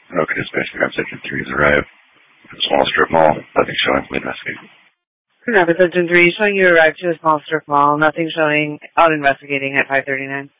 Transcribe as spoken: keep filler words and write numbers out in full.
Okay, Dispatch Rapid Section three has arrived. Small strip mall, nothing showing, please investigate. Rapid Section three showing you arrived to a small strip mall, nothing showing, out investigating at five thirty-nine.